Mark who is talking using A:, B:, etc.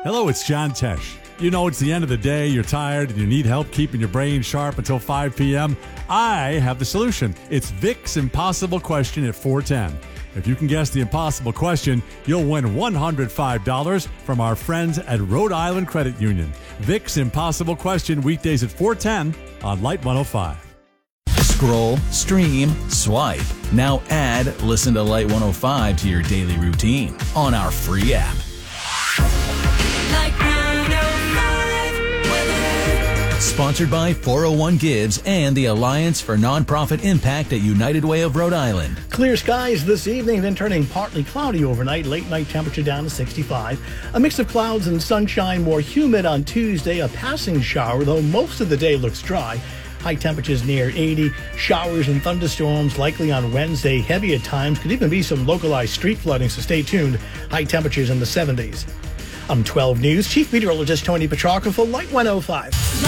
A: Hello, it's John Tesh. You know, it's the end of the day, you're tired, and you need help keeping your brain sharp until 5 p.m. I have the solution. It's Vic's Impossible Question at 410. If you can guess the impossible question, you'll win $105 from our friends at Rhode Island Credit Union. Vic's Impossible Question, weekdays at 410 on Light 105.
B: Scroll, stream, swipe. Now add Listen to Light 105 to your daily routine on our free app. Sponsored by 401 Gives and the Alliance for Nonprofit Impact at United Way of Rhode Island.
C: Clear skies this evening, then turning partly cloudy overnight. Late night temperature down to 65. A mix of clouds and sunshine, more humid on Tuesday. A passing shower, though most of the day looks dry. High temperatures near 80. Showers and thunderstorms likely on Wednesday. Heavy at times. Could even be some localized street flooding, so stay tuned. High temperatures in the 70s. I'm 12 News Chief Meteorologist Tony Petrarca for Light 105.